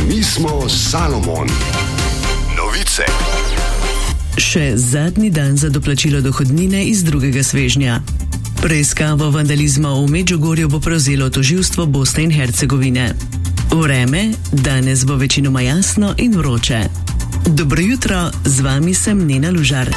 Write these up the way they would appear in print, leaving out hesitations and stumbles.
Mi smo Salomon. Novice. Še zadnji dan za doplačilo dohodnine iz drugega svežnja. Preiskavo vandalizma v Medžugorju bo prevzelo tožilstvo Bosne in Hercegovine. Vreme, danes bo večinoma jasno in vroče. Dobro jutro, z vami sem Nena Lužar.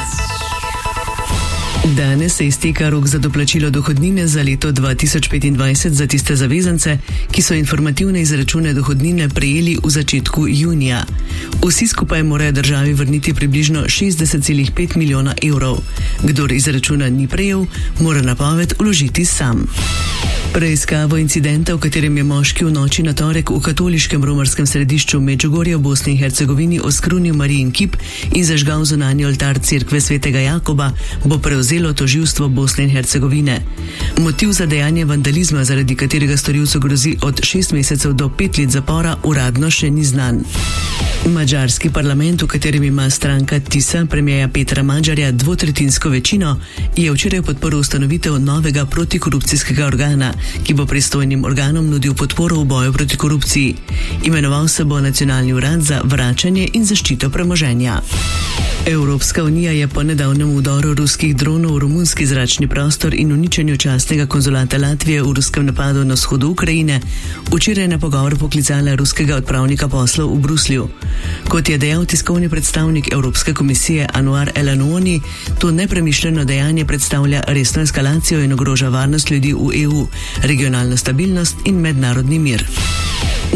Danes se izteka rok za doplačilo dohodnine za leto 2025 za tiste zavezance, ki so informativne izračune dohodnine prejeli v začetku junija. Vsi skupaj morajo državi vrniti približno 60,5 milijona evrov. Kdor izračuna ni prejel, mora napoved vložiti sam. Preiskavo incidenta, v katerem je moški v noči na torek v katoliškem romarskem središču Medžugorja v Bosni in Hercegovini oskrunil Marijin kip in zažgal zunanji oltar cerkve svetega Jakoba, bo prevzelo tožilstvo Bosne in Hercegovine. Motiv za dejanje vandalizma, zaradi katerega storilcu grozi od 6 mesecev do 5 let zapora, uradno še ni znan. Madžarski parlament, v katerem ima stranka Tisa premierja Petra Madžarja dvotretjinsko večino, je včeraj podprl ustanovitev novega protikorupcijskega organa, ki bo pristojnim organom nudil podporo v boju proti korupciji. Imenoval se bo Nacionalni urad za vračanje in zaščito premoženja. Evropska unija je po nedavnem vdoru ruskih dronov v romunski zračni prostor in uničenju častnega konzulata Latvije v ruskem napadu na vzhodu Ukrajine včeraj na pogovor poklicala ruskega odpravnika poslov v Bruslju. Kot je dejal tiskovni predstavnik Evropske komisije Anwar El-Anouani, to nepremišljeno dejanje predstavlja resno eskalacijo in ogroža varnost ljudi v EU, regionalno stabilnost in mednarodni mir.